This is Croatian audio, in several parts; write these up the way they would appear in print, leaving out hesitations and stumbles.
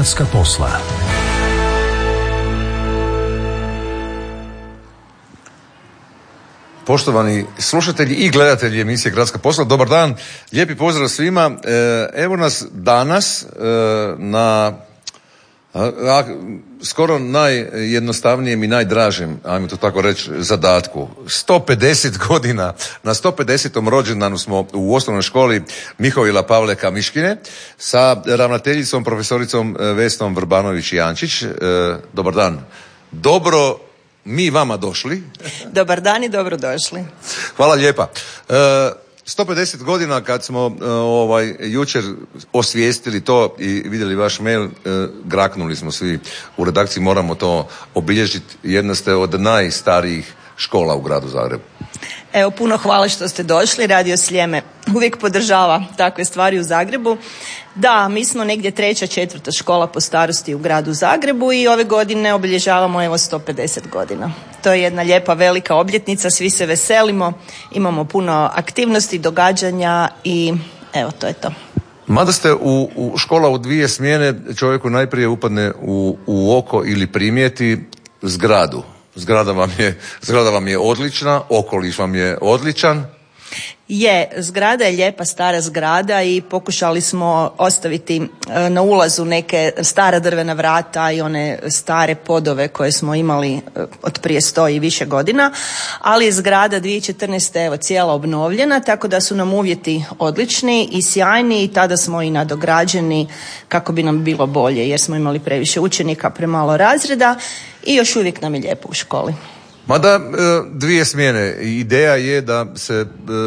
Gradska posla. Poštovani slušatelji i gledatelji emisije Gradska posla, dobar dan, lijepi pozdrav svima. Evo nas danas na skoro najjednostavnijem i najdražem, ajmo to tako reći, zadatku. 150 godina, na 150. rođendanu smo u osnovnoj školi Mihovila Pavle Kamiškine sa ravnateljicom profesoricom Vesnom Vrbanović-Jančić. Dobar dan. Dobro mi vama došli. Dobar dan i dobro došli. Hvala lijepa. 150 godina kad smo jučer osvijestili to i vidjeli vaš mail, graknuli smo svi u redakciji, moramo to obilježiti. Jedna ste od najstarijih škola u gradu Zagrebu. Evo, puno hvala što ste došli. Radio Sljeme uvijek podržava takve stvari u Zagrebu. Da, mi smo negdje 3., 4. škola po starosti u gradu Zagrebu i ove godine obilježavamo 150 godina. To je jedna lijepa velika obljetnica, svi se veselimo, imamo puno aktivnosti, događanja i evo, to je to. Mada ste u škola u 2 smjene, čovjeku najprije upadne u oko ili primijeti zgradu. Zgrada vam je odlična, okoliš vam je odličan. Zgrada je lijepa stara zgrada i pokušali smo ostaviti na ulazu neke stara drvena vrata i one stare podove koje smo imali od prije 100 i više godina, ali je zgrada 2014. cijela obnovljena, tako da su nam uvjeti odlični i sjajni i tada smo i nadograđeni kako bi nam bilo bolje jer smo imali previše učenika, premalo razreda i još uvijek nam je lijepo u školi. Mada 2 smjene, ideja je da se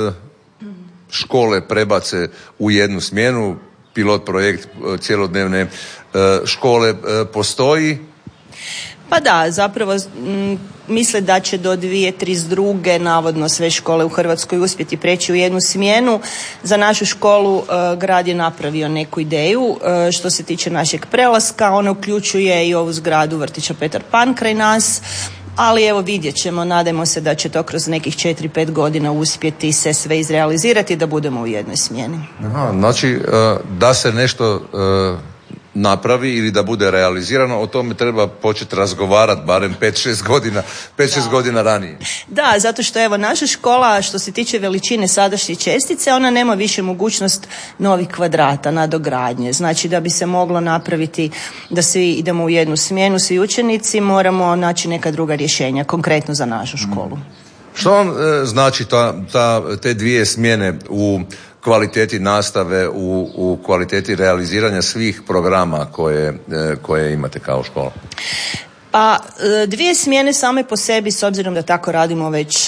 škole prebace u 1 smjenu, pilot projekt cjelodnevne škole postoji. Pa da, zapravo misle da će do 2032. navodno sve škole u Hrvatskoj uspjeti preći u 1 smjenu. Za našu školu grad je napravio neku ideju što se tiče našeg prelaska. Ona uključuje i ovu zgradu vrtića Petar Pan kraj nas. Ali evo, vidjet ćemo, nadajmo se da će to kroz nekih 4-5 godina uspjeti se sve izrealizirati da budemo u 1 smjeni. Aha, znači da se nešto napravi ili da bude realizirano, o tome treba početi razgovarati barem 5-6 godina ranije. Da, zato što evo naša škola što se tiče veličine sadašnje čestice, ona nema više mogućnost novih kvadrata, nadogradnje. Znači da bi se moglo napraviti da svi idemo u 1 smjenu, svi učenici, moramo naći neka druga rješenja, konkretno za našu školu. Što vam znači te 2 smjene u kvaliteti nastave, u kvaliteti realiziranja svih programa koje imate kao škola? Pa 2 smjene same po sebi, s obzirom da tako radimo već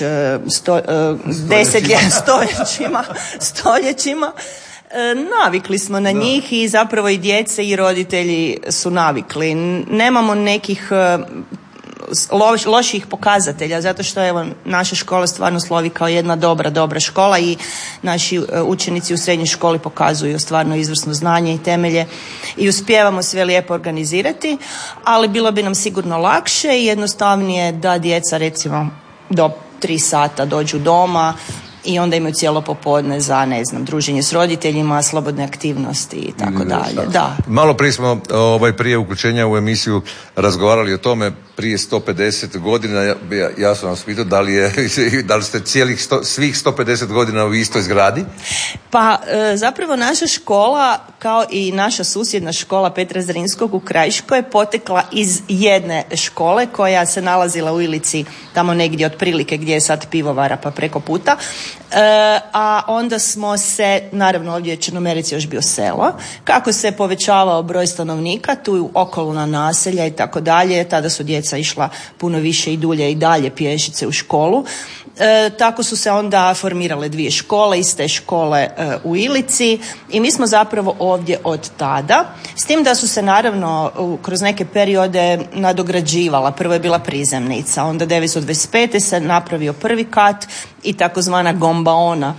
stoljećima, navikli smo na njih i zapravo i djece i roditelji su navikli. Nemamo nekih loših pokazatelja, zato što evo naša škola stvarno slovi kao jedna dobra škola i naši učenici u srednjoj školi pokazuju stvarno izvrsno znanje i temelje i uspijevamo sve lijepo organizirati, ali bilo bi nam sigurno lakše i jednostavnije da djeca recimo do 3 sata dođu doma i onda imaju cijelo popodne za, druženje s roditeljima, slobodne aktivnosti i tako dalje. Da. Malo prije smo prije uključenja u emisiju razgovarali o tome, prije 150 godina, ja sam vas pitao da li ste svih 150 godina u istoj zgradi? Pa zapravo naša škola, kao i naša susjedna škola Petra Zrinskog u Krajiškoj, je potekla iz jedne škole koja se nalazila u Ilici, tamo negdje otprilike gdje je sad pivovara pa preko puta. A onda smo se, naravno ovdje je Črnomerec još bio selo, kako se povećavao broj stanovnika, tu okolna naselja i tako dalje, tada su djeca išla puno više i dulje i dalje pješice u školu. Tako su se onda formirale 2 škole, iste škole u Ilici i mi smo zapravo ovdje od tada, s tim da su se naravno kroz neke periode nadograđivala. Prvo je bila prizemnica, onda 1925. se napravio 1. kat i takozvana gombaona,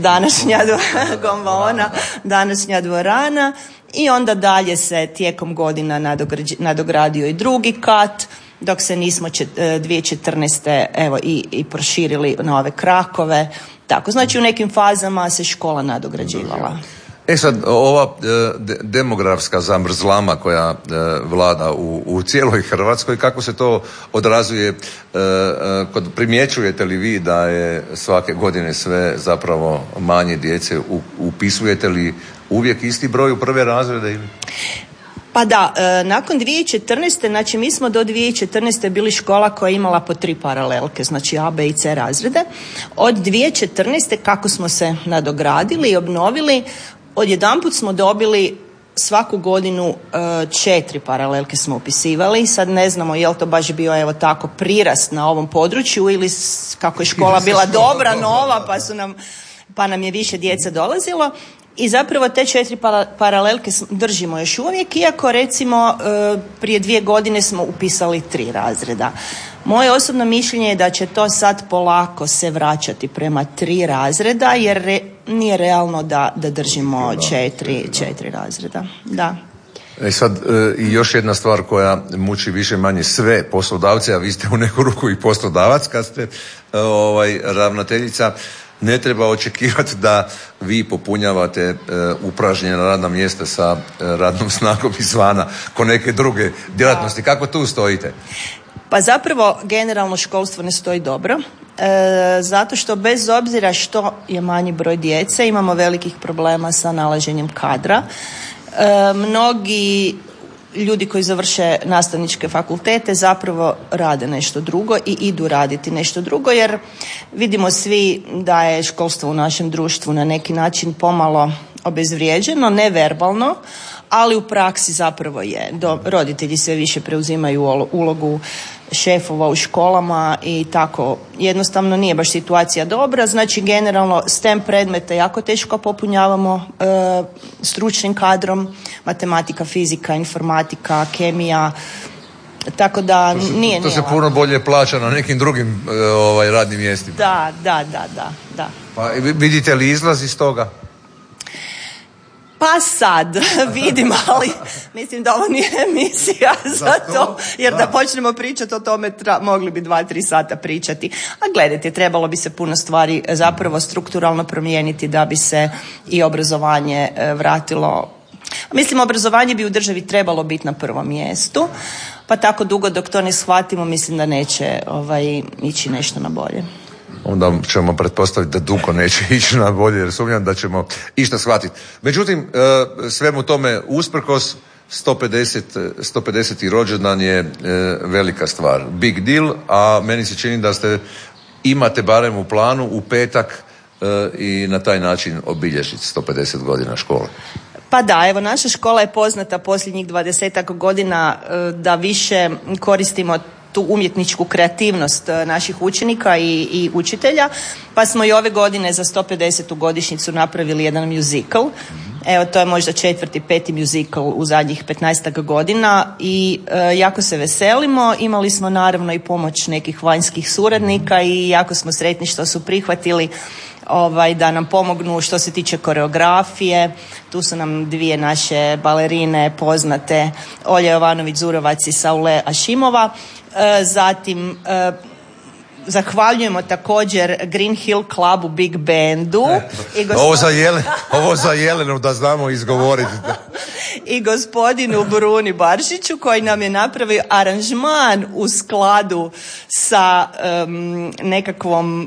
današnja dvorana i onda dalje se tijekom godina nadogradio i 2. kat, dok se nismo 2014. evo i proširili na ove krakove. Tako, znači u nekim fazama se škola nadograđivala. Sad, ova demografska zamrzlama koja vlada u cijeloj Hrvatskoj, kako se to odrazuje, primjećujete li vi da je svake godine sve zapravo manje djece, upisujete li uvijek isti broj u prve razrede ili? Pa da, nakon 2014. znači mi smo do 2014. bili škola koja je imala po 3 paralelke, znači A, B i C razrede. Od 2014. kako smo se nadogradili i obnovili, odjedanput smo dobili svaku godinu 4 paralelke smo upisivali. Sad ne znamo je li to baš bio tako prirast na ovom području ili kako je škola bila dobra, nova, pa nam je više djece dolazilo. I zapravo te 4 paralelke držimo još uvijek, iako recimo prije 2 godine smo upisali 3 razreda. Moje osobno mišljenje je da će to sad polako se vraćati prema 3 razreda, jer nije realno da držimo 4 razreda. Da. Sad, i još jedna stvar koja muči više manje sve poslodavce, a vi ste u neku ruku i poslodavac kad ste ravnateljica. Ne treba očekivati da vi popunjavate upražnjena radna mjesta sa radnom snagom izvana ko neke druge djelatnosti. Kako tu stojite? Pa zapravo generalno školstvo ne stoji dobro, zato što bez obzira što je manji broj djece imamo velikih problema sa nalaženjem kadra. Mnogi ljudi koji završe nastavničke fakultete zapravo rade nešto drugo i idu raditi nešto drugo, jer vidimo svi da je školstvo u našem društvu na neki način pomalo obezvrijeđeno, neverbalno, ali u praksi zapravo je. Roditelji sve više preuzimaju ulogu šefova u školama i tako jednostavno nije baš situacija dobra. Znači generalno STEM predmete jako teško popunjavamo stručnim kadrom, matematika, fizika, informatika, kemija, tako da nije. To se puno bolje plaća na nekim drugim radnim mjestima. Da. Pa vidite li izlaz iz toga? Pa sad vidim, ali mislim da ovo nije emisija za to, jer da počnemo pričati o tome mogli bi 2-3 sata pričati. A gledajte, trebalo bi se puno stvari zapravo strukturalno promijeniti da bi se i obrazovanje vratilo. Mislim, obrazovanje bi u državi trebalo biti na prvom mjestu, pa tako dugo dok to ne shvatimo, mislim da neće ići nešto na bolje. Onda ćemo pretpostaviti da dugo neće ići na bolje, jer sumnjam da ćemo išta shvatiti. Međutim, svemu tome usprkos 150. rođendan je velika stvar, big deal, a meni se čini da imate barem u planu u petak i na taj način obilježiti 150 godina škole. Pa da, evo naša škola je poznata posljednjih 20 godina da više koristimo tu umjetničku kreativnost naših učenika i učitelja, pa smo i ove godine za 150. godišnjicu napravili jedan musical. Evo, to je možda 4., 5. musical u zadnjih 15 godina i jako se veselimo. Imali smo naravno i pomoć nekih vanjskih suradnika i jako smo sretni što su prihvatili da nam pomognu što se tiče koreografije. Tu su nam 2 naše balerine poznate, Olja Jovanović-Zurovac i Saule Ašimova. Zatim zahvaljujemo također Green Hill Clubu Big Bandu. Ovo za Jelenu da znamo izgovoriti. I gospodinu Bruni Baršiću koji nam je napravio aranžman u skladu sa nekakvom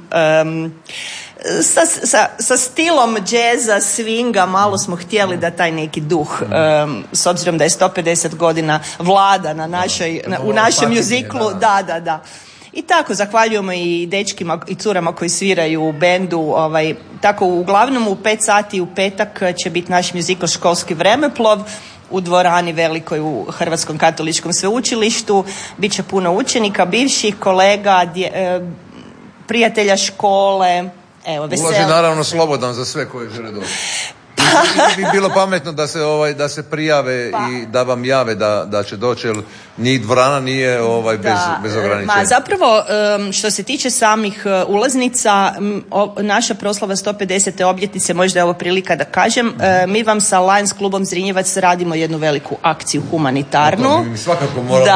sa stilom džeza, swinga, malo smo htjeli da taj neki duh, s obzirom da je 150 godina vlada u našem muziklu, da. I tako, zahvaljujemo i dečkima i curama koji sviraju u bendu, tako uglavnom u 5 sati u petak će biti naš muzikal Školski vremeplov u dvorani velikoj u Hrvatskom katoličkom sveučilištu. Biće puno učenika, bivših kolega, prijatelja škole. Evo, ulaz je naravno slobodan za sve koji žele doći. Bi bilo pametno da se prijave i da vam jave da će doći, jer ni dvorana nije bez ograničenja. Zapravo, što se tiče samih ulaznica, naša proslava 150. obljetnice, možda je ovo prilika da kažem, mi vam sa Lions klubom Zrinjevac radimo jednu veliku akciju humanitarnu. Mi svakako moramo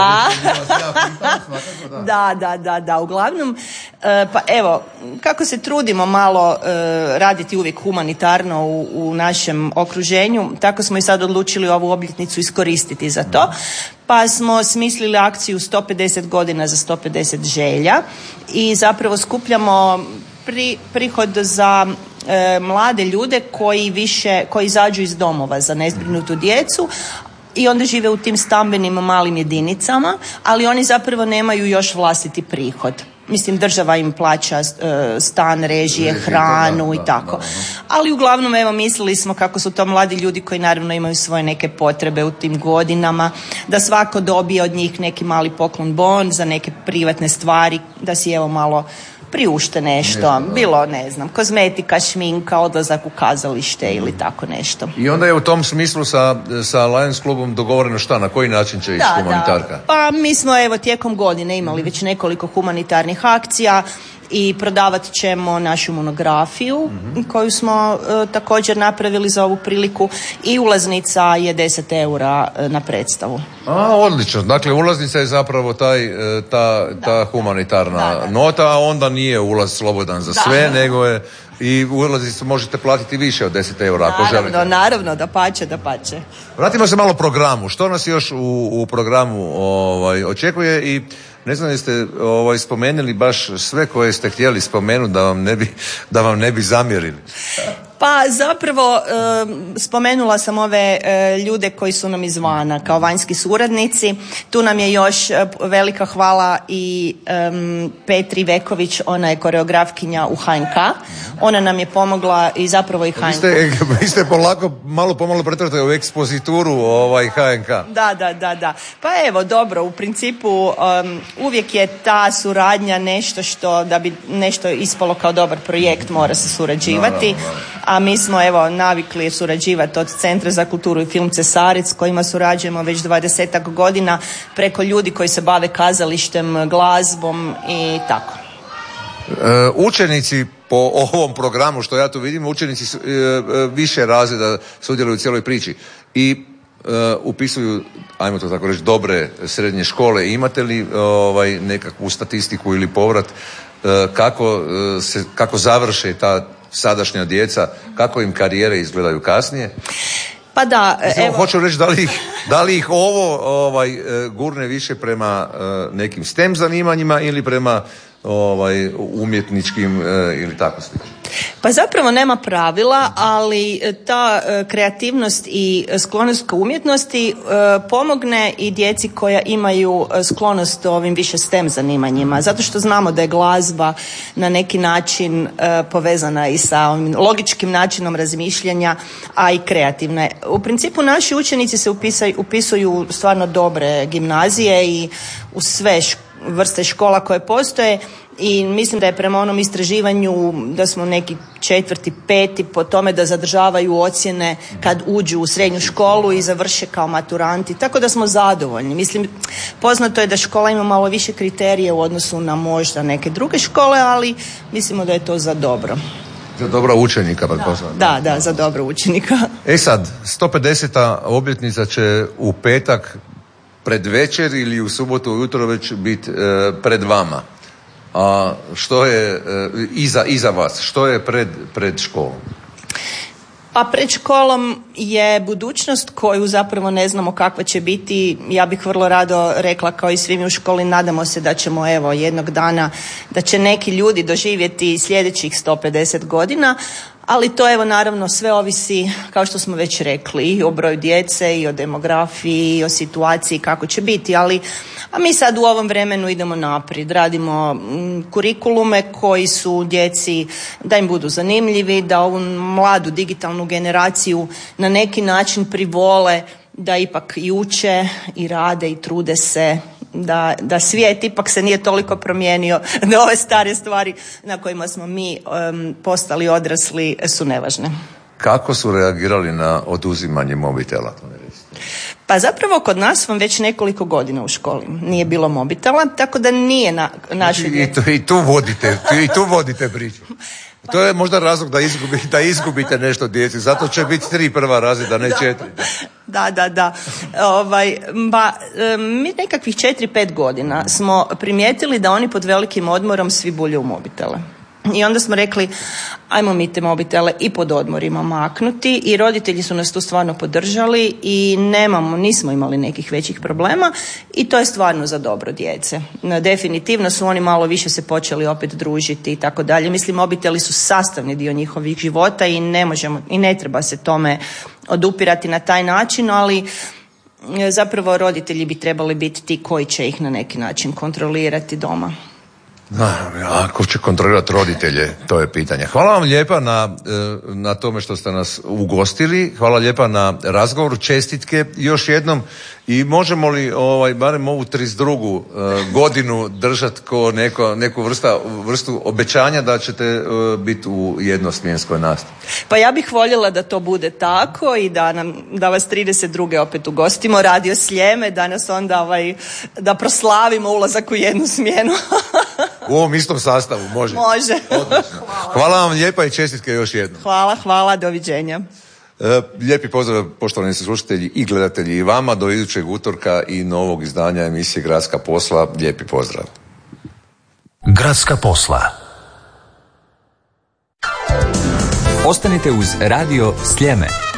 Da, uglavnom, pa evo, kako se trudimo malo raditi uvijek humanitarno u našem okruženju, tako smo i sad odlučili ovu obljetnicu iskoristiti za to. Pa smo smislili akciju 150 godina za 150 želja i zapravo skupljamo prihod za mlade ljude koji izađu iz domova za nezbrinutu djecu i onda žive u tim stambenim malim jedinicama, ali oni zapravo nemaju još vlastiti prihod. Mislim, država im plaća stan, režije, hranu i tako. Ali uglavnom, evo, mislili smo kako su to mladi ljudi koji naravno imaju svoje neke potrebe u tim godinama, da svako dobije od njih neki mali poklon bon za neke privatne stvari, da si evo malo priušte nešto, bilo ne znam, kozmetika, šminka, odlazak u kazalište ili tako nešto. I onda je u tom smislu sa Lions klubom dogovoreno šta, na koji način će ići humanitarka? Da. Pa mi smo evo tijekom godine imali već nekoliko humanitarnih akcija i prodavat ćemo našu monografiju koju smo također napravili za ovu priliku i ulaznica je 10 eura na predstavu. Odlično. Dakle, ulaznica je zapravo ta humanitarna nota, a onda nije ulaz slobodan za sve, nego je i ulaznicu možete platiti više od 10 eura ako želite. Naravno, da pače. Vratimo se malo programu. Što nas još u programu očekuje i ne znam jeste spomenuli baš sve koje ste htjeli spomenuti da vam ne bi zamjerili. Pa zapravo spomenula sam ove ljude koji su nam izvana kao vanjski suradnici. Tu nam je još velika hvala i Petri Veković, ona je koreografkinja u HNK. Ona nam je pomogla i zapravo i HNK. Vi ste malo pomalo pretvrte u ekspozituru HNK. Da. Pa evo, dobro, u principu uvijek je ta suradnja nešto što, da bi nešto ispalo kao dobar projekt, mora se surađivati. A mi smo evo navikli surađivati od Centra za kulturu i film Cesarec, s kojima surađujemo već 20-ak godina, preko ljudi koji se bave kazalištem, glazbom i tako. Učenici po ovom programu što ja tu vidim, učenici više razreda sudjeluju u cijeloj priči i upisuju, ajmo to tako reći, dobre srednje škole. Imate li nekakvu statistiku ili povrat kako završe ta sadašnja djeca, kako im karijere izgledaju kasnije? Pa da, evo. Hoću reći da li ih ovo gurne više prema nekim STEM zanimanjima ili prema umjetničkim ili tako slično? Pa zapravo nema pravila, ali ta kreativnost i sklonost ka umjetnosti pomogne i djeci koja imaju sklonost ovim više STEM zanimanjima, zato što znamo da je glazba na neki način povezana i sa ovim logičkim načinom razmišljanja, a i kreativna je. U principu naši učenici se upisuju stvarno dobre gimnazije i u sve vrste škola koje postoje i mislim da je prema onom istraživanju da smo neki 4., 5. po tome da zadržavaju ocjene kad uđu u srednju školu i završe kao maturanti, tako da smo zadovoljni. Mislim, poznato je da škola ima malo više kriterije u odnosu na možda neke druge škole, ali mislimo da je to za dobro. Za dobro učenika, pretpostavljam. Da, za dobro učenika. Sad, 150. obljetnica će u petak pred večer ili u subotu ujutro već biti pred vama. A što je iza vas? Što je pred školom? Pa pred školom je budućnost koju zapravo ne znamo kakva će biti. Ja bih vrlo rado rekla, kao i svi mi u školi, nadamo se da ćemo evo jednog dana, da će neki ljudi doživjeti sljedećih 150 godina, ali to evo naravno sve ovisi, kao što smo već rekli, i o broju djece i o demografiji i o situaciji kako će biti, a mi sad u ovom vremenu idemo naprijed, radimo kurikulume koji su djeci, da im budu zanimljivi, da ovu mladu digitalnu generaciju na neki način privole da ipak i uče i rade i trude se, da svijet ipak se nije toliko promijenio, da ove stare stvari na kojima smo mi postali odrasli su nevažne. Kako su reagirali na oduzimanje mobitela? Pa zapravo kod nas vam već nekoliko godina u školi nije bilo mobitela, tako da nije naše... I tu vodite priču. To je možda razlog da izgubite nešto djeci, zato će biti 3 prva razreda, ne 4. Da. Mi nekakvih 4-5 godina smo primijetili da oni pod velikim odmorom svi bulje u mobitele. I onda smo rekli, ajmo mi te mobitele i pod odmorima maknuti, i roditelji su nas tu stvarno podržali i nismo imali nekih većih problema i to je stvarno za dobro djece. Definitivno su oni malo više se počeli opet družiti i tako dalje. Mislim, mobiteli su sastavni dio njihovih života i ne treba se tome odupirati na taj način, ali zapravo roditelji bi trebali biti ti koji će ih na neki način kontrolirati doma. Ako će kontrolirati roditelje, to je pitanje. Hvala vam lijepa na tome što ste nas ugostili, hvala lijepa na razgovoru, čestitke još jednom, i možemo li barem ovu 32. godinu držati kao neku vrstu obećanja da ćete biti u jednosmjenskoj nastavi? Pa ja bih voljela da to bude tako i da vas 32. opet ugostimo, Radio Sljeme, da nas onda da proslavimo ulazak u jednu smjenu. U ovom istom sastavu, može? Može. Odlično. Hvala vam lijepa i čestitke još jednom. Hvala, doviđenja. Lijepi pozdrav, poštovani slušatelji i gledatelji, i vama do idućeg utorka i novog izdanja emisije Gradska posla. Lijepi pozdrav. Gradska posla. Ostanite uz Radio Sljeme.